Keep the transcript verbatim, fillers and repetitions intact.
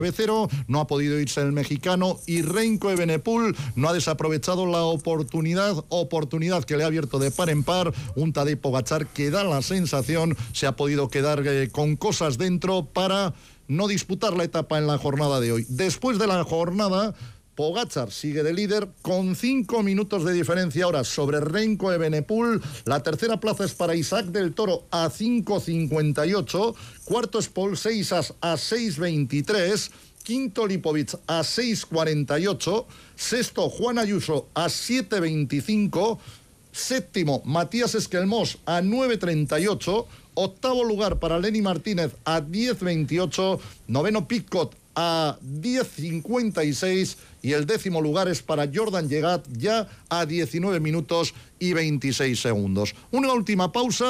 cero, no ha podido irse el mexicano y Remco Evenepoel no ha desaprovechado la oportunidad, oportunidad que le ha abierto de par en par un Tadej Pogačar que da la sensación se ha podido quedar eh, con cosas dentro para no disputar la etapa en la jornada de hoy. Después de la jornada, Pogačar sigue de líder con cinco minutos de diferencia ahora sobre Remco Evenepoel. La tercera plaza es para Isaac del Toro a cinco cincuenta y ocho. Cuarto es Paul Seixas a seis veintitrés. Quinto Lipovic a seis cuarenta y ocho. Sexto Juan Ayuso a siete veinticinco. Séptimo Matías Esquelmós a nueve treinta y ocho. Octavo lugar para Lenny Martínez a diez veintiocho. Noveno Pidcock a diez cincuenta y seis y el décimo lugar es para Jordan Llegat ya a diecinueve minutos y veintiséis segundos. Una última pausa.